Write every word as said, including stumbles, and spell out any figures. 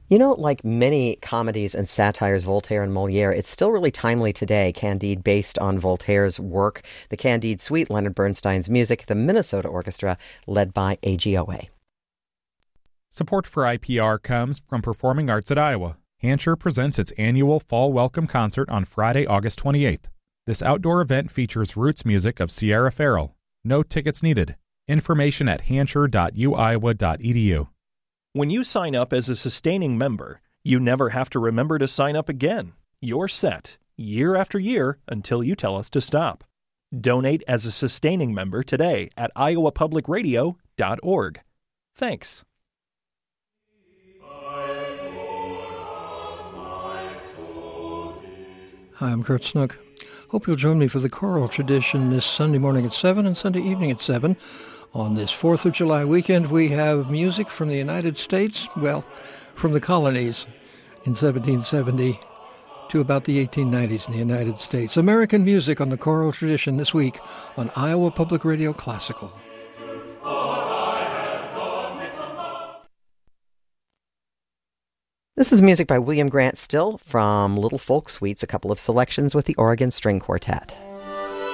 You know, like many comedies and satires, Voltaire and Moliere, it's still really timely today. Candide, based on Voltaire's work, the Candide Suite, Leonard Bernstein's music, the Minnesota Orchestra, led by A G O A. Support for I P R comes from Performing Arts at Iowa. Hansher presents its annual Fall Welcome Concert on Friday, August twenty-eighth. This outdoor event features roots music of Sierra Farrell. No tickets needed. Information at hansher dot u iowa dot e d u. When you sign up as a sustaining member, you never have to remember to sign up again. You're set, year after year, until you tell us to stop. Donate as a sustaining member today at iowa public radio dot org. Thanks. Hi, I'm Kurt Snook. Hope you'll join me for the choral tradition this Sunday morning at seven and Sunday evening at seven. On this fourth of July weekend, we have music from the United States, well, from the colonies in seventeen seventy to about the eighteen nineties in the United States. American music on the choral tradition this week on Iowa Public Radio Classical. This is music by William Grant Still from Little Folk Suites, a couple of selections with the Oregon String Quartet.